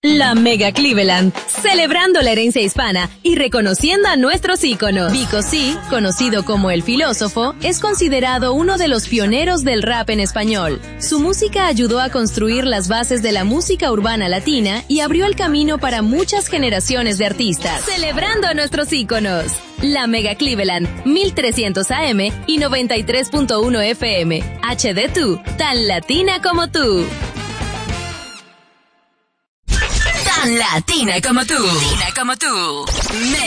La Mega Cleveland, celebrando la herencia hispana y reconociendo a nuestros íconos. Vico C, conocido como el filósofo, es considerado uno de los pioneros del rap en español. Su música ayudó a construir las bases de la música urbana latina y abrió el camino para muchas generaciones de artistas. Celebrando a nuestros íconos. La Mega Cleveland, 1300 AM y 93.1 FM. HD2, tan latina como tú. Tan latina como tú. Latina como tú.